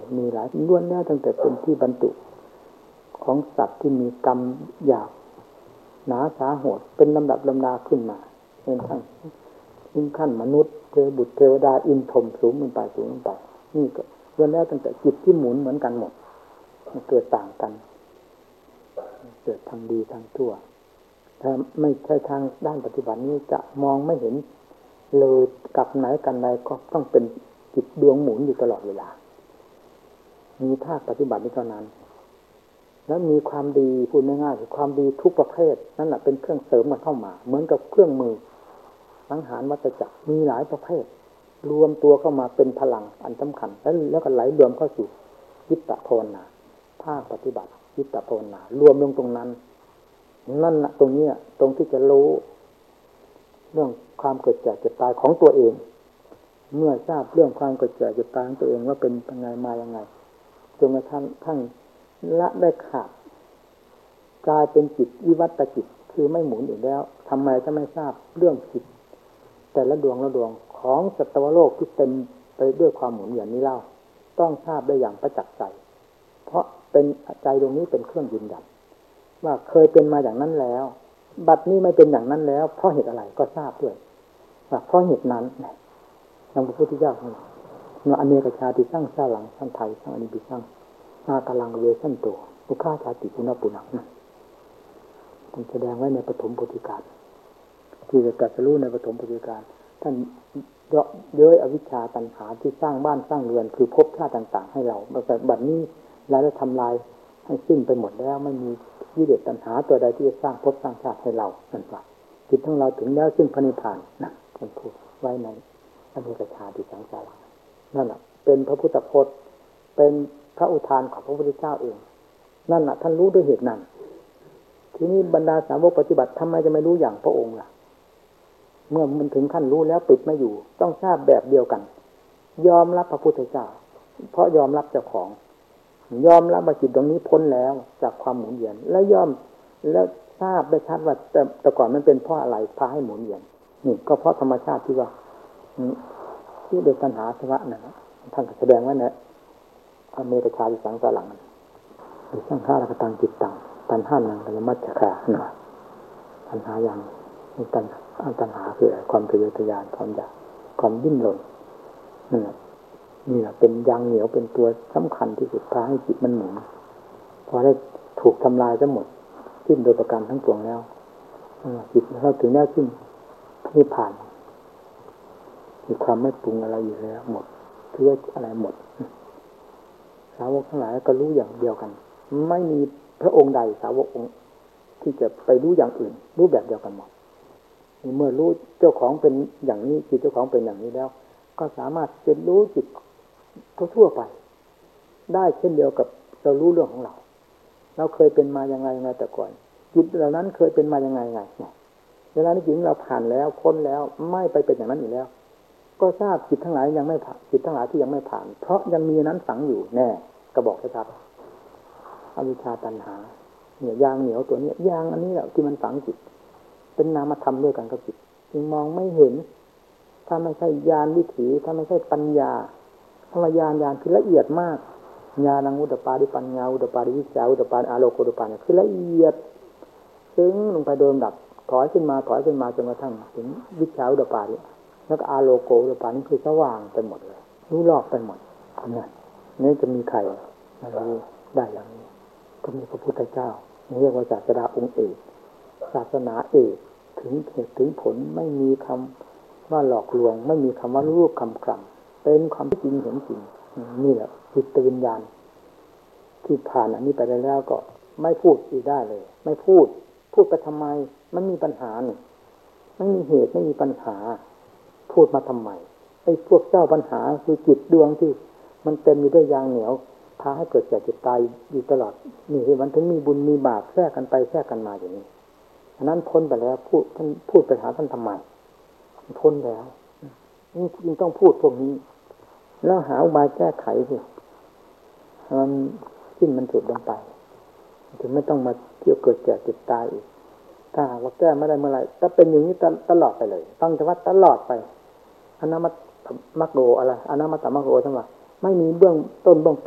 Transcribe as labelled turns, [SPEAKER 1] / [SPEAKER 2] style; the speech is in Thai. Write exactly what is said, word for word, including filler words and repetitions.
[SPEAKER 1] มีหลายล้วนแล้วตั้งแต่เป็นที่บรรจุของสัตว์ที่มีกรรมหยาบหนาสาโหดเป็นลำดับลำดาขึ้นมาเป็นขั้นถึงขั้นมนุษย์เทวบุตรเทวดาอินทรสูงขึ้นไปสูงขึ้นไปนี่ก็ล้วนแล้วตั้งแต่จิตที่หมุนเหมือนกันหมดมันเกิดต่างกันเกิดทางดีทางชั่วถ้าไม่ใช่ทางด้านปฏิบัตินี้จะมองไม่เห็นเลยกับไหนกันใดก็ต้องเป็นจิตดวงหมุนอยู่ตลอดเวลามีท่าปฏิบัตินี้เท่านั้นแล้วมีความดีพูดง่ายๆคือความดีทุกประเภทนั่นแหละเป็นเครื่องเสริมมันเข้ามาเหมือนกับเครื่องมือสังหารวัฏจักรมีหลายประเภทรวมตัวเข้ามาเป็นพลังอันสำคัญแล้วแล้วก็ไหลรวมเข้าสู่จิตตภาวนาภาคปฏิบัติจิตตภาวนารวมลงตรงนั้นนั่นน่ะตรงนี้ตรงที่จะรู้เรื่องความเกิดแก่เจ็บตายของตัวเองเมื่อทราบเรื่องความเกิดแก่เจ็บตายของตัวเองว่าเป็นยังไงมายังไงจนกระทั่งทั้งละได้ขาดกลายเป็นจิตวิวัตจิตคือไม่หมุนอีกแล้วทำไมจะไม่ทราบเรื่องจิตแต่ละดวงละดวงของสัตวโลกที่เต็มไปด้วยความหมุนอย่างนี้เล่าต้องทราบได้อย่างประจักษ์ใจเพราะเป็นใจดวงนี้เป็นเครื่องยืนยันว่าเคยเป็นมาอย่างนั้นแล้วบัดนี้ไม่เป็นอย่างนั้นแล้วเพราะเหตุอะไรก็ทราบด้วยว่าเพราะเหตุนั้นอย่างพระพุทธเจ้าของเราเนาะอเนกชาติสร้างสร้างหลังสร้างไทยสร้างอนิบิสร้างอากาลังเวสันโตอุคาชาติปุณปุณังท่านแสดงไว้ในปฐมโพธิการที่จะตรัสรู้ในปฐมโพธิการท่านเยาะเย้ยอวิชชาตัณหาที่สร้างบ้านสร้างเรือนคือภพชาติต่างๆให้เราแต่บัดนี้เราได้ทำลายให้สิ้นไปหมดแล้วไม่มีกิเลสตัณหาตัวใดที่จะสร้างภพสร้างชาติให้เรานั่นว่าจิตของเราถึงแล้วซึ่งพระนิพพานนะท่านพูดไว้ในอเนกชาติสังสารวัฏนั่นแหละเป็นพระพุทธพจน์เป็นพระอุทานของพระพุทธเจ้าเองนั่นแหละท่านรู้ด้วยเหตุนั้นทีนี้บรรดาสาวกปฏิบัติทำไมจะไม่รู้อย่างพระองค์ล่ะเมื่อมันถึงขั้นรู้แล้วปิดไม่อยู่ต้องทราบแบบเดียวกันยอมรับพระพุทธเจ้าเพราะยอมรับเจ้าของยอมรับว่าจิตตรงนี้พ้นแล้วจากความหมุนเวียนและยอมแล้วทราบได้ชัดว่าแต่แต่ก่อนมันเป็นเพราะอะไรพาให้หมุนเวียนนี่ก็เพราะธรรมชาติที่ว่าที่เดชตัณหาสวะนั่นท่านแสดงไว้นะอเมตชาติสังสารหลังหรือสร้างข้าราชตังจิตตังตัณหานังและมัจฉราหน่อยตัณหาอย่างมีตัณหาตัณหาคือความทะเยอทะยานความอยากความดิ้นรนนั่นแหละนี่แหละเป็นยางเหนียวเป็นตัวสำคัญที่สุดพาให้จิตมันหมุนพอได้ถูกทำลายทั้งหมดสิ้นโดยประการทั้งปวงแล้วจิตเราถึงแน่สิ้นนิพพานมีความไม่ปรุงอะไรอยู่แล้วหมดเพื่ออะไรหมดสาวกทั้งหลายก็รู้อย่างเดียวกันไม่มีพระองค์ใดสาวกองค์ที่จะไปรู้อย่างอื่นรู้แบบเดียวกันหมดเมื่อรู้เจ้าของเป็นอย่างนี้จิตเจ้าของเป็นอย่างนี้แล้วก็สามารถจะรู้จิตทั่วไปได้เช่นเดียวกับเรารู้เรื่องของเราเราเคยเป็นมายังไงยังไงแต่ก่อนจิตเหล่านั้นเคยเป็นมายังไงไงเวลานี้จิตเราผ่านแล้วพ้นแล้วไม่ไปเป็นอย่างนั้นอีกแล้วก็ทราบจิตทั้งหลายยังไม่ผ่านจิตทั้งหลายที่ยังไม่ผ่านเพราะยังมีนั้นฝังอยู่แน่ก็บอกชัดๆอวิชชาตัณหาเนี่ยยางเหนียวตัวนี้ยางอันนี้แหละที่มันฝังจิตเป็นนามธรรมด้วยกันกับจิตจึงมองไม่เห็นถ้าไม่ใช่ญาณวิถีถ้าไม่ใช่ปัญญาธรรมญาณญาณคือละเอียดมากญาณังอุตตปาดิปัญญาอุตตปาดิวิชาอุตตปาอาโลโกอุตตปาเนี่ยคือละเอียดซึ้งลงไปโดยลำดับถอยขึ้นมาถอยขึ้นมาจนกระทั่งถึงวิชาอุตตปาดิแล้วก็อาโลโกอุตตปานี่คือสว่างไปหมดเลยรู้รอบไปหมดนั่นนี่จะมีใครมารู้ได้อย่างนี้ก็มีพระพุทธเจ้าเรียกว่าศาสดาองค์เอกศาสนาเอกถึงเหตุถึงผลไม่มีคำว่าหลอกลวงไม่มีคำว่ารูปคำกล่ำเป็นความจริงเห็นจริงนี่แหละจิตวิญญาณที่ผ่านอันนี้ไปแล้วก็ไม่พูดอีกได้เลยไม่พูดพูดไปทำไมมันมีปัญหานี่ไม่มีเหตุไม่มีปัญหาพูดมาทำไมไอ้พวกเจ้าปัญหาคือจิตดวงที่มันเต็มอยู่ด้วยยางเหนียวพาให้เกิดแก่เจ็บตายอยู่ตลอดนี่คือมันถึงมีบุญมีบาปแทรกกันไปแทรกกันมาอย่างนี้อันนั้นพ้นไปแล้วพูดท่านพูดไปหาท่านทำไมพ้นแล้วนี่จึงต้องพูดพวกนี้แล้วหาอุบายแก้ไขสิมันสิ้นมันสุดลงไปถึงไม่ต้องมาเที่ยวเกิดแก่เจ็บตายอีกถ้าหากว่าแก้ไม่ได้เมื่อไหร่จะเป็นอย่างนี้ตลอดไปเลยต้องจะว่าตลอดไปอนามัตมักโกอะไรอนามัตตมักโกทั้งหมดไม่มีเบื้องต้นเบื้อง